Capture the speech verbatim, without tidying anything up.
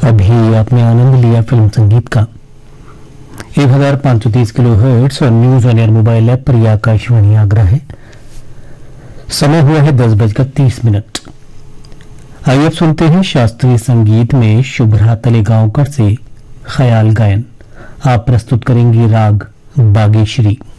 अभी आपने आनंद लिया फिल्म संगीत का एक हजार पांच सौ तीस किलो हर्ट्स और news on air mobile app पर यह आकाशवाणी आगरा है। समय हुआ है दस बजकर तीस मिनट। आइए अब सुनते हैं शास्त्रीय संगीत में शुभ्रा तलेगांवकर से ख्याल गायन। आप प्रस्तुत करेंगी राग बागेश्वरी।